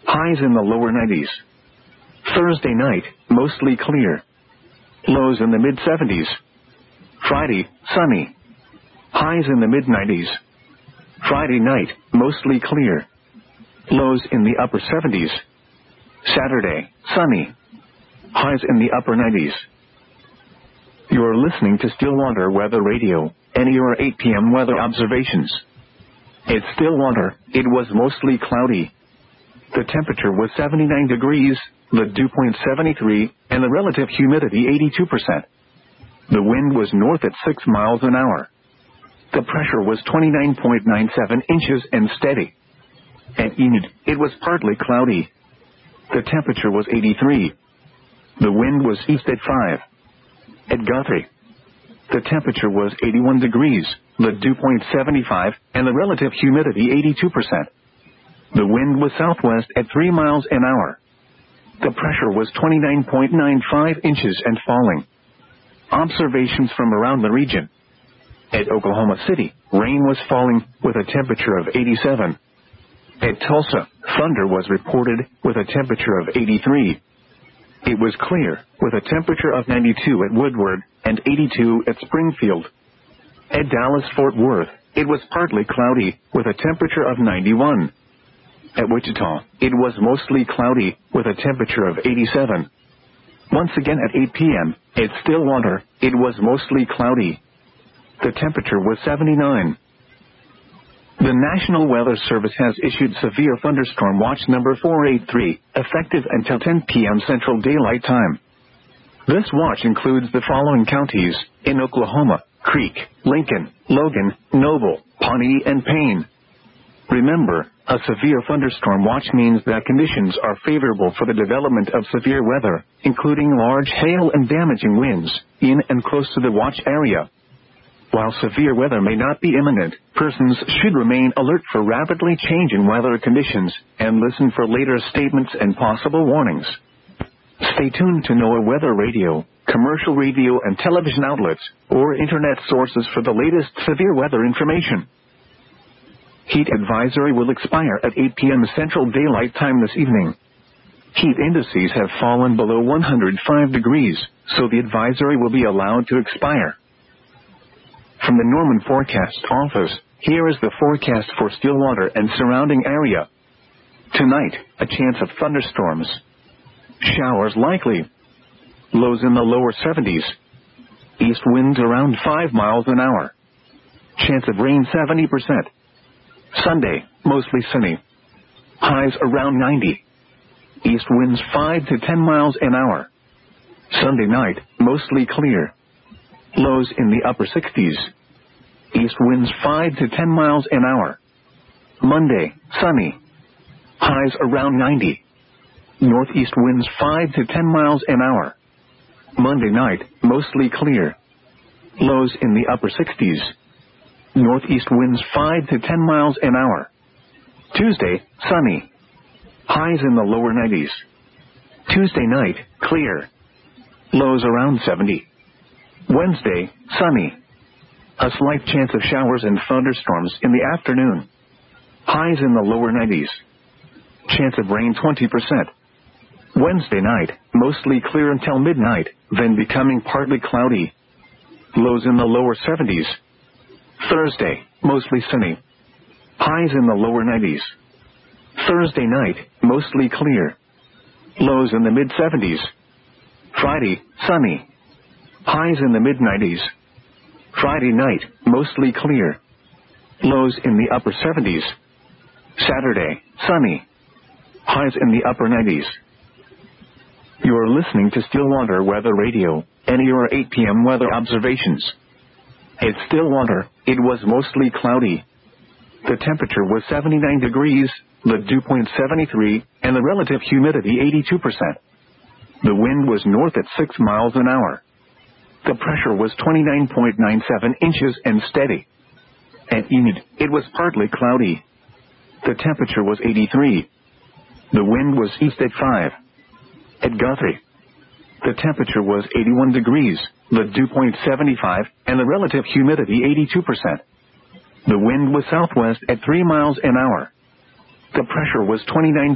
Highs in the lower 90s. Thursday night, mostly clear. Lows in the mid-70s. Friday, sunny. Highs in the mid-90s. Friday night, mostly clear. Lows in the upper 70s. Saturday, sunny. Highs in the upper 90s. You're listening to Stillwater Weather Radio, and your 8 p.m. weather observations. At Stillwater, it was mostly cloudy. The temperature was 79 degrees, the dew point 73, and the relative humidity 82%. The wind was north at 6 miles an hour. The pressure was 29.97 inches and steady. At Enid, it was partly cloudy. The temperature was 83. The wind was east at 5. At Guthrie, the temperature was 81 degrees, the dew point 75, and the relative humidity 82%. The wind was southwest at 3 miles an hour. The pressure was 29.95 inches and falling. Observations from around the region. At Oklahoma City, rain was falling with a temperature of 87. At Tulsa, thunder was reported with a temperature of 83. It was clear with a temperature of 92 at Woodward and 82 at Springfield. At Dallas-Fort Worth, it was partly cloudy with a temperature of 91. At Wichita, it was mostly cloudy with a temperature of 87. Once again at 8 p.m., at Stillwater, it was mostly cloudy. The temperature was 79. The National Weather Service has issued Severe Thunderstorm Watch number 483, effective until 10 p.m. Central Daylight Time. This watch includes the following counties in Oklahoma: Creek, Lincoln, Logan, Noble, Pawnee, and Payne. Remember, a severe thunderstorm watch means that conditions are favorable for the development of severe weather, including large hail and damaging winds, in and close to the watch area. While severe weather may not be imminent, persons should remain alert for rapidly changing weather conditions and listen for later statements and possible warnings. Stay tuned to NOAA Weather Radio, commercial radio and television outlets, or internet sources for the latest severe weather information. Heat advisory will expire at 8 p.m. Central Daylight Time this evening. Heat indices have fallen below 105 degrees, so the advisory will be allowed to expire. From the Norman Forecast Office, here is the forecast for Stillwater and surrounding area. Tonight, a chance of thunderstorms. Showers likely. Lows in the lower 70s. East winds around 5 miles an hour. Chance of rain 70%. Sunday, mostly sunny. Highs around 90. East winds 5 to 10 miles an hour. Sunday night, mostly clear. Lows in the upper 60s. East winds 5 to 10 miles an hour. Monday, sunny. Highs around 90. Northeast winds 5 to 10 miles an hour. Monday night, mostly clear. Lows in the upper 60s. Northeast winds 5 to 10 miles an hour. Tuesday, sunny. Highs in the lower 90s. Tuesday night, clear. Lows around 70. Wednesday, sunny. A slight chance of showers and thunderstorms in the afternoon. Highs in the lower 90s. Chance of rain 20%. Wednesday night, mostly clear until midnight, then becoming partly cloudy. Lows in the lower 70s. Thursday, mostly sunny. Highs in the lower 90s. Thursday night, mostly clear. Lows in the mid-70s. Friday, sunny. Highs in the mid-90s. Friday night, mostly clear. Lows in the upper 70s. Saturday, sunny. Highs in the upper 90s. You're listening to Stillwater Weather Radio, and your 8 p.m. weather observations. At Stillwater, it was mostly cloudy. The temperature was 79 degrees, the dew point 73, and the relative humidity 82%. The wind was north at 6 miles an hour. The pressure was 29.97 inches and steady. At Enid, it was partly cloudy. The temperature was 83. The wind was east at 5. At Guthrie, the temperature was 81 degrees, the dew point 75, and the relative humidity 82%. The wind was southwest at 3 miles an hour. The pressure was 29.